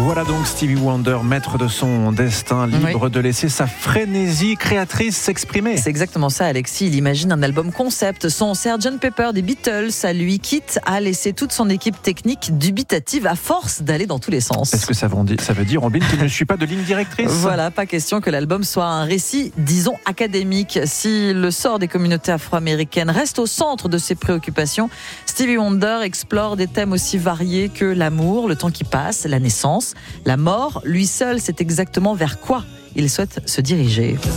Voilà donc Stevie Wonder, maître de son destin, libre de laisser sa frénésie créatrice s'exprimer. C'est exactement ça, Alexis. Il imagine un album concept. Son Sgt Pepper des Beatles, à lui, quitte à laisser toute son équipe technique dubitative à force d'aller dans tous les sens. Est-ce que ça veut dire, Robin, qu'il ne suit pas de ligne directrice ? Voilà, pas question que l'album soit un récit, disons, académique. Si le sort des communautés afro-américaines reste au centre de ses préoccupations, Stevie Wonder explore des thèmes aussi variés que l'amour, le temps qui passe, la naissance, la mort. Lui seul sait exactement vers quoi il souhaite se diriger.